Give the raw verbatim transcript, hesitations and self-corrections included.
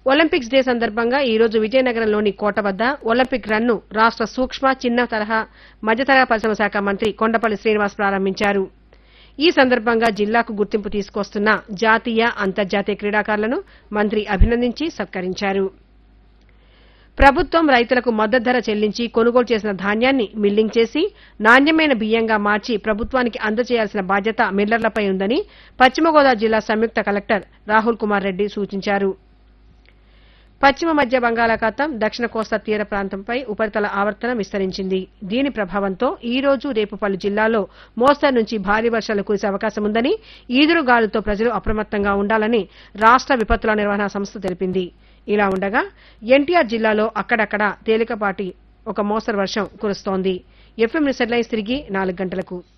Olympics day సందర్భంగా ఈ రోజు విజయనగరంలోని కోట వద్ద ఒలింపిక్ రన్ను రాష్ట సూక్ష్మ చిన్న తరహా మధ్యతరహా పరిశ్రమ శాఖ మంత్రి కొండపల్లి శ్రీనివాస్ ప్రారంభించారు. ఈ సందర్భంగా జిల్లాకు గుర్తింపు తీసుకొస్తున్న జాతీయ అంతర్జాతీయ క్రీడాకారులను మంత్రి అభినందించి సత్కరించారు. ప్రభుత్వం రైతులకు మద్దతు ధర చెల్లించి కొనుగోలు చేసిన ధాన్యాన్ని మిల్లింగ్ చేసి నాణ్యమైన బియ్యంగా మార్చి ప్రభుత్వానికి అందజేయాల్సిన బాధ్యత మిల్లర్లపై ఉందని పశ్చిమ గోదావరి జిల్లా సంయుక్త కలెక్టర్ రాహుల్ కుమార్ రెడ్డి సూచించారు. పశ్చిమ మధ్య బంగాళాఖాతం దక్షిణ కోస్తా తీర ప్రాంతంపై ఉపరితల ఆవర్తనం విస్తరించింది. దీని ప్రభావంతో ఈ రోజు రేపు పలు జిల్లాల్లో మోస్తరు నుంచి భారీ వర్షాలు కురిసే అవకాశం ఉందని ఈదురుగాలులతో ప్రజలు అప్రమత్తంగా ఉండాలని రాష్ట విపత్తుల నిర్వహణ సంస్థ తెలిపింది. ఇలా ఉండగా ఎన్టీఆర్ జిల్లాలో అక్కడక్కడ తేలికపాటి ఒక మోస్తరు వర్షం కురుస్తోంది. ఎఫ్ఎం న్యూస్ హెడ్లైన్స్ తిరిగి నాలుగు గంటలకు.